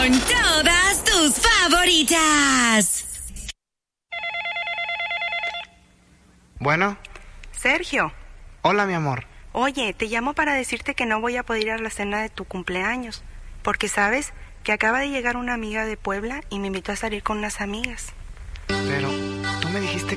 Con todas tus favoritas. Bueno. Sergio. Hola, mi amor. Oye, te llamo para decirte que no voy a poder ir a la cena de tu cumpleaños, porque sabes que acaba de llegar una amiga de Puebla y me invitó a salir con unas amigas. Pero tú me dijiste